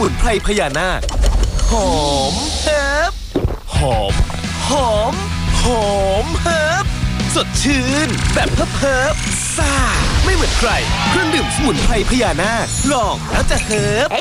มุนไพรพญานาคหอมเฮิบหอมหอมหอมเฮิบสดชื่นแบบเฮิบซ่าไม่เหมือนใครเครื่องดื่มสมุนไพรพญานาคลองแล้วจะเฮิบ